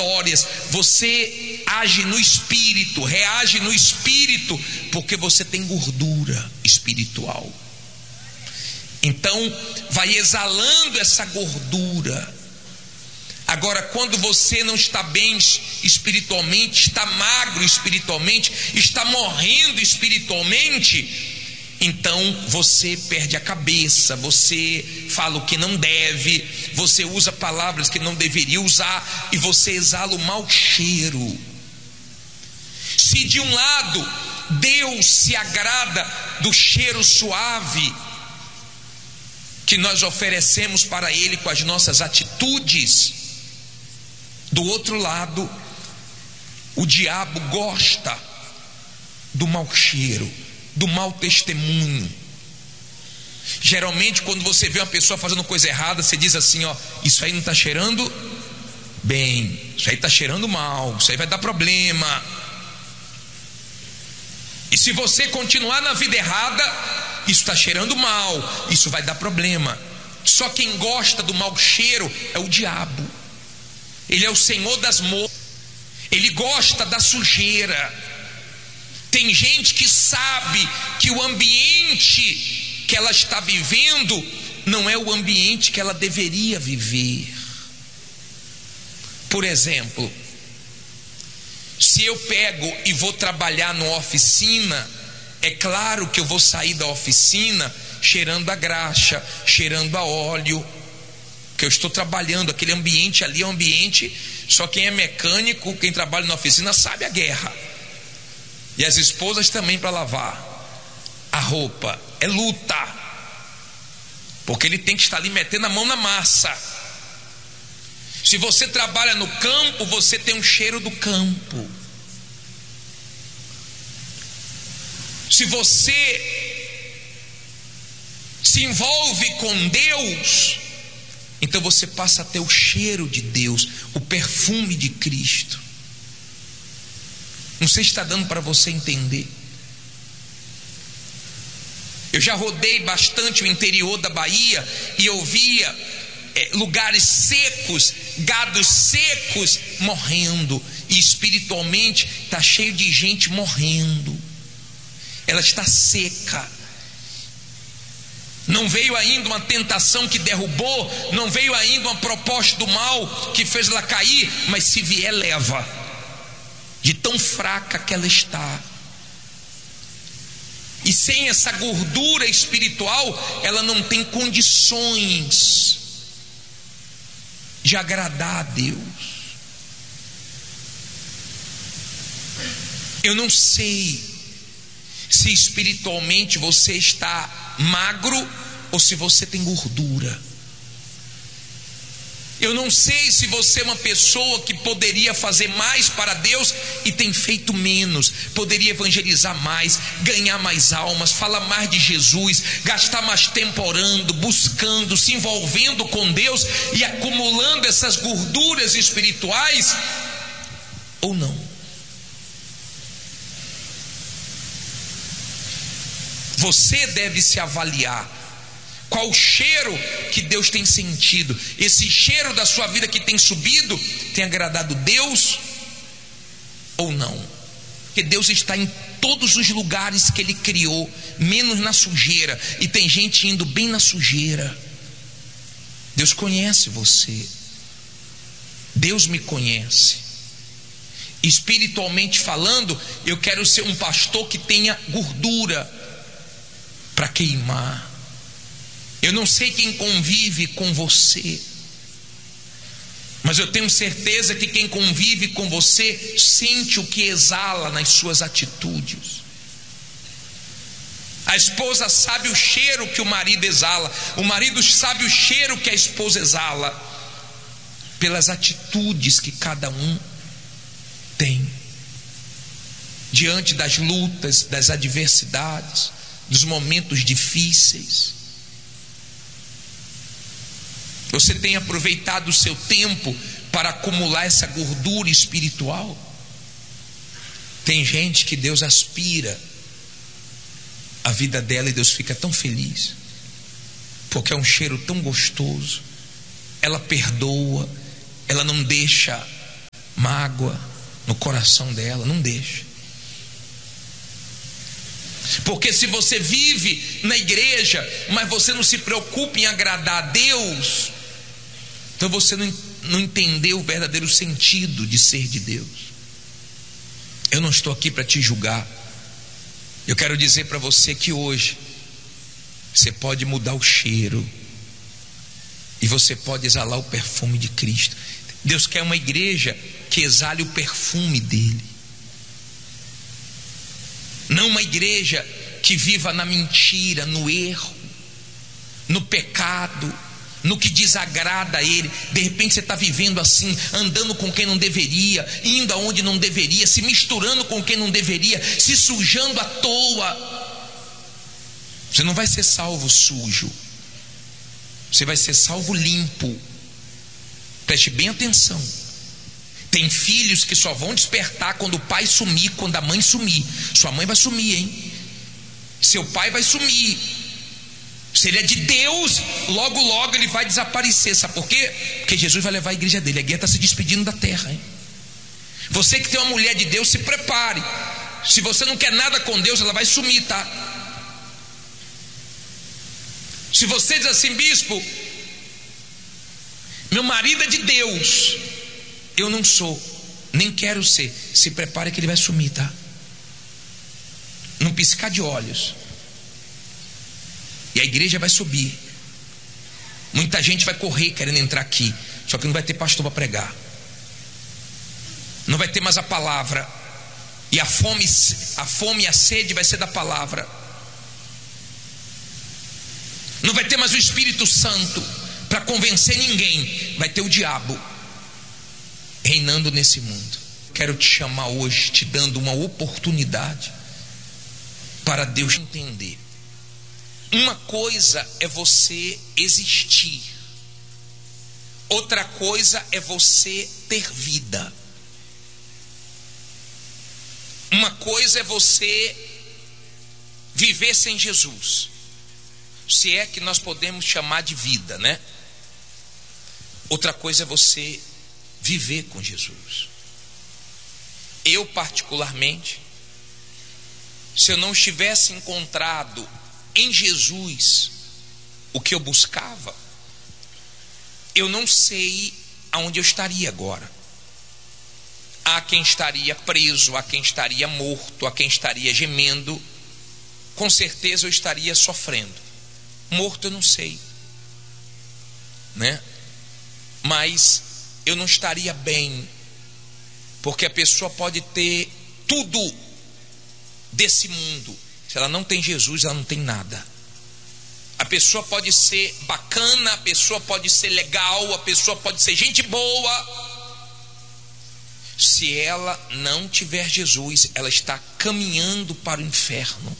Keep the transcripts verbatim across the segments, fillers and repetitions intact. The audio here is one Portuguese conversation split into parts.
contraditórias. Você age no espírito, reage no espírito, porque você tem gordura espiritual. Então vai exalando essa gordura. Agora, quando você não está bem espiritualmente, está magro espiritualmente, está morrendo espiritualmente, então você perde a cabeça, você fala o que não deve, você usa palavras que não deveria usar, e você exala o mau cheiro. Se de um lado Deus se agrada do cheiro suave que nós oferecemos para Ele com as nossas atitudes, do outro lado o diabo gosta do mau cheiro, do mau testemunho. Geralmente quando você vê uma pessoa fazendo coisa errada, você diz assim, ó, isso aí não está cheirando bem, isso aí está cheirando mal, isso aí vai dar problema. E se você continuar na vida errada, isso está cheirando mal, isso vai dar problema. Só quem gosta do mau cheiro é o diabo. Ele é o senhor das moscas, ele gosta da sujeira. Tem gente que sabe que o ambiente que ela está vivendo não é o ambiente que ela deveria viver. Por exemplo, se eu pego e vou trabalhar numa oficina, é claro que eu vou sair da oficina cheirando a graxa, cheirando a óleo, que eu estou trabalhando, aquele ambiente ali é um ambiente, só quem é mecânico, quem trabalha na oficina sabe a guerra. E as esposas também para lavar a roupa, é luta, porque ele tem que estar ali metendo a mão na massa. Se você trabalha no campo, você tem um cheiro do campo. Se você se envolve com Deus, então você passa a ter o cheiro de Deus, o perfume de Cristo. Não sei se está dando para você entender. Eu já rodei bastante o interior da Bahia e eu via é, lugares secos, gados secos morrendo, e espiritualmente está cheio de gente morrendo. Ela está seca. Não veio ainda uma tentação que derrubou, não veio ainda uma proposta do mal que fez ela cair, mas se vier, leva, de tão fraca que ela está. E sem essa gordura espiritual, ela não tem condições de agradar a Deus. Eu não sei se espiritualmente você está magro ou se você tem gordura. Eu não sei se você é uma pessoa que poderia fazer mais para Deus e tem feito menos. Poderia evangelizar mais, ganhar mais almas, falar mais de Jesus, gastar mais tempo orando, buscando, se envolvendo com Deus e acumulando essas gorduras espirituais, ou não. Você deve se avaliar. Qual o cheiro que Deus tem sentido? Esse cheiro da sua vida que tem subido tem agradado Deus ou não? Porque Deus está em todos os lugares que Ele criou, menos na sujeira. E tem gente indo bem na sujeira. Deus conhece você. Deus me conhece. Espiritualmente falando, eu quero ser um pastor que tenha gordura para queimar. Eu não sei quem convive com você, mas eu tenho certeza que quem convive com você sente o que exala nas suas atitudes. A esposa sabe o cheiro que o marido exala, o marido sabe o cheiro que a esposa exala, pelas atitudes que cada um tem diante das lutas, das adversidades, dos momentos difíceis. Você tem aproveitado o seu tempo para acumular essa gordura espiritual? Tem gente que Deus aspira a vida dela e Deus fica tão feliz, porque é um cheiro tão gostoso. Ela perdoa, ela não deixa mágoa no coração dela. Não deixa. Porque se você vive na igreja, mas você não se preocupa em agradar a Deus, então você não, não entendeu o verdadeiro sentido de ser de Deus. Eu não estou aqui para te julgar. Eu quero dizer para você que hoje você pode mudar o cheiro e você pode exalar o perfume de Cristo. Deus quer uma igreja que exale o perfume dele, não uma igreja que viva na mentira, no erro, no pecado, no que desagrada a ele. De repente você está vivendo assim, andando com quem não deveria, indo aonde não deveria, se misturando com quem não deveria, se sujando à toa. Você não vai ser salvo sujo, você vai ser salvo limpo. Preste bem atenção. Tem filhos que só vão despertar quando o pai sumir, quando a mãe sumir. Sua mãe vai sumir, hein? Seu pai vai sumir. Se ele é de Deus, logo logo ele vai desaparecer. Sabe por quê? Porque Jesus vai levar a igreja dele. A igreja está se despedindo da terra, hein? Você que tem uma mulher de Deus, se prepare. Se você não quer nada com Deus, ela vai sumir, tá? Se você diz assim: bispo, meu marido é de Deus, eu não sou, nem quero ser, se prepare que ele vai sumir, tá? Num piscar de olhos. E a igreja vai subir. Muita gente vai correr querendo entrar aqui, só que não vai ter pastor para pregar. Não vai ter mais a palavra. E a fome, a fome e a sede vai ser da palavra. Não vai ter mais o Espírito Santo para convencer ninguém. Vai ter o diabo reinando nesse mundo. Quero te chamar hoje, te dando uma oportunidade para Deus entender. Uma coisa é você existir, outra coisa é você ter vida. Uma coisa é você viver sem Jesus, se é que nós podemos chamar de vida, né? Outra coisa é você viver com Jesus. Eu particularmente, se eu não estivesse encontrado em Jesus o que eu buscava, eu não sei aonde eu estaria agora. Há quem estaria preso, há quem estaria morto, há quem estaria gemendo. Com certeza eu estaria sofrendo. Morto eu não sei, né? Mas eu não estaria bem, porque a pessoa pode ter tudo desse mundo, se ela não tem Jesus, ela não tem nada. A pessoa pode ser bacana, a pessoa pode ser legal, a pessoa pode ser gente boa. Se ela não tiver Jesus, ela está caminhando para o inferno.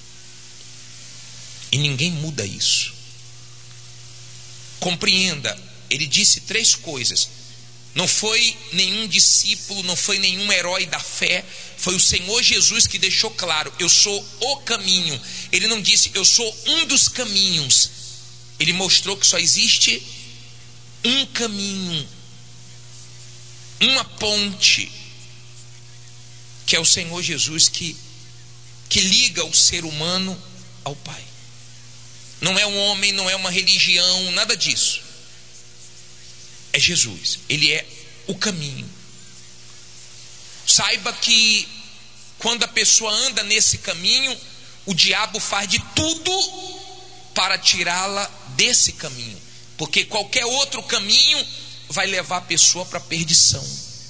E ninguém muda isso. Compreenda, ele disse três coisas. Não foi nenhum discípulo, não foi nenhum herói da fé, foi o Senhor Jesus que deixou claro: eu sou o caminho. Ele não disse eu sou um dos caminhos. Ele mostrou que só existe um caminho, uma ponte, que é o Senhor Jesus, que, que liga o ser humano ao Pai. Não é um homem, não é uma religião, nada disso. É Jesus, ele é o caminho. Saiba que quando a pessoa anda nesse caminho, o diabo faz de tudo para tirá-la desse caminho, porque qualquer outro caminho vai levar a pessoa para a perdição.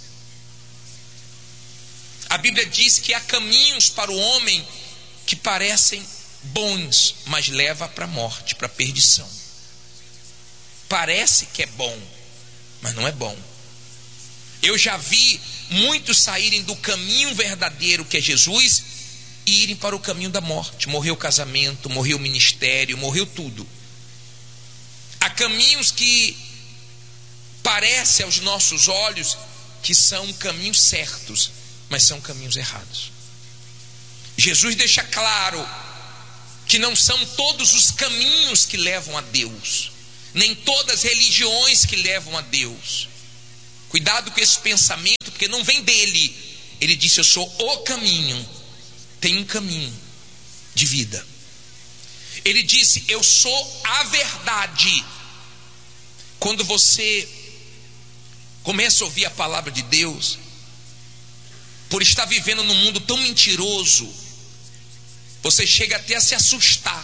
A Bíblia diz que há caminhos para o homem que parecem bons, mas leva para a morte, para a perdição. Parece que é bom, mas não é bom. Eu já vi muitos saírem do caminho verdadeiro, que é Jesus, e irem para o caminho da morte. Morreu o casamento, morreu o ministério, morreu tudo. Há caminhos que parecem aos nossos olhos que são caminhos certos, mas são caminhos errados. Jesus deixa claro que não são todos os caminhos que levam a Deus, nem todas as religiões que levam a Deus. Cuidado com esse pensamento, porque porque não vem dele. Ele disse: eu sou o caminho. Tem um caminho de vida. Ele disse: eu sou a verdade. Quando você começa a ouvir a palavra de Deus, por estar vivendo num mundo tão mentiroso, você chega até a se assustar,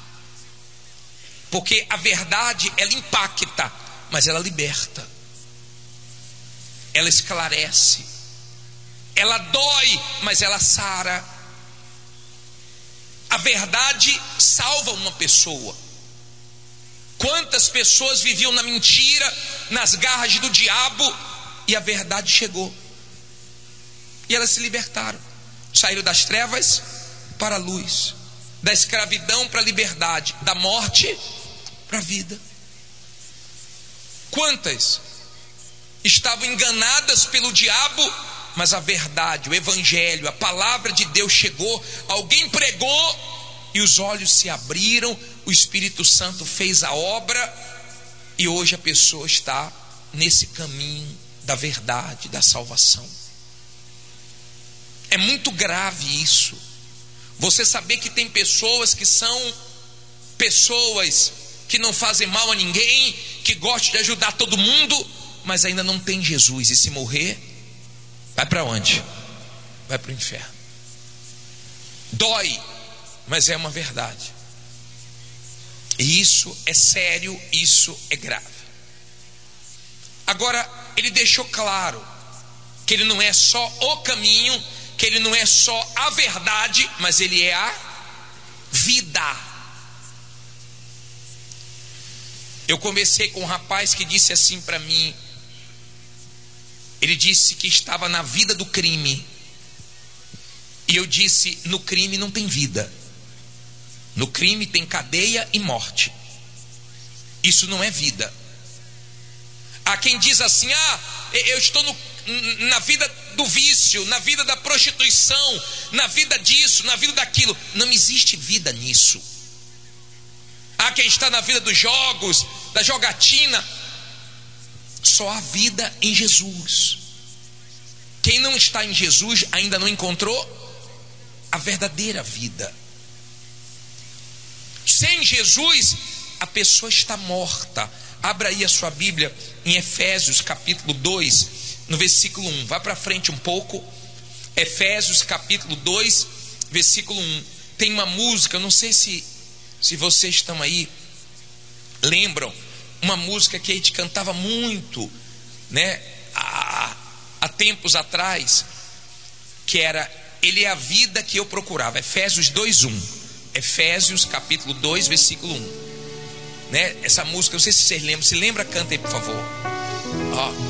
porque a verdade, ela impacta, mas ela liberta, ela esclarece, ela dói, mas ela sara. A verdade salva uma pessoa. Quantas pessoas viviam na mentira, nas garras do diabo, e a verdade chegou, e elas se libertaram, saíram das trevas para a luz, da escravidão para a liberdade, da morte para a vida. Quantas estavam enganadas pelo diabo, mas a verdade, o evangelho, a palavra de Deus chegou, alguém pregou e os olhos se abriram, o Espírito Santo fez a obra, e hoje a pessoa está nesse caminho da verdade, da salvação. É muito grave isso, você saber que tem pessoas que são pessoas que não fazem mal a ninguém, que gostam de ajudar todo mundo, mas ainda não tem Jesus, e se morrer, vai para onde? Vai para o inferno. Dói, mas é uma verdade. E isso é sério, isso é grave. Agora, ele deixou claro que ele não é só o caminho, que ele não é só a verdade, mas ele é a vida. Eu conversei com um rapaz que disse assim para mim. Ele disse que estava na vida do crime, e eu disse: no crime não tem vida, no crime tem cadeia e morte. Isso não é vida. Há quem diz assim: ah, eu estou no, na vida do vício, na vida da prostituição, na vida disso, na vida daquilo. Não existe vida nisso. Há quem está na vida dos jogos, da jogatina. Só há vida em Jesus. Quem não está em Jesus ainda não encontrou a verdadeira vida. Sem Jesus, a pessoa está morta. Abra aí a sua Bíblia em Efésios capítulo dois, no versículo um. Vá para frente um pouco. Efésios capítulo dois, versículo um. Tem uma música, eu não sei se, se vocês estão aí, lembram? Uma música que a gente cantava muito, né, há, há tempos atrás, que era: Ele é a vida que eu procurava. Efésios dois, um. Efésios capítulo dois, versículo um, né? Essa música, eu não sei se vocês lembram. Se lembra, canta aí, por favor. Ó.